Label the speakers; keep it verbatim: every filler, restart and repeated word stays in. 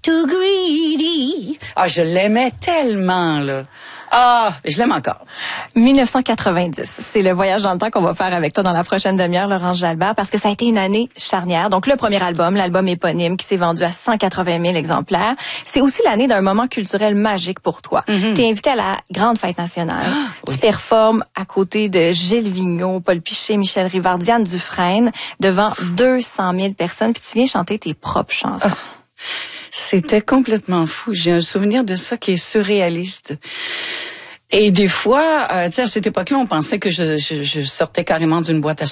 Speaker 1: too greedy. Ah, je l'aimais tellement, là. Ah, je l'aime encore.
Speaker 2: dix-neuf cent quatre-vingt-dix, c'est le voyage dans le temps qu'on va faire avec toi dans la prochaine demi-heure, Laurence Jalbert, parce que ça a été une année charnière. Donc, le premier album, l'album éponyme, qui s'est vendu à cent quatre-vingt mille exemplaires. C'est aussi l'année d'un moment culturel magique pour toi. Mm-hmm. T'es invité à la Grande Fête nationale. Ah, tu oui. performes à côté de Gilles Vigneault, Paul Piché, Michel Rivard, Diane Dufresne, devant deux cent mille personnes, puis tu viens chanter tes propres chansons. Ah.
Speaker 1: C'était complètement fou. J'ai un souvenir de ça qui est surréaliste. Et des fois, euh, tu sais, à cette époque-là, on pensait que je, je, je sortais carrément d'une boîte à